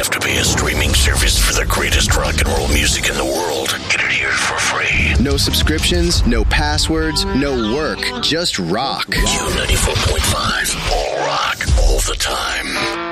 have to pay a streaming service for the greatest rock and roll music in the world. Get it here for free. No subscriptions, no passwords, no work, just rock. Q94.5. All rock, all the time.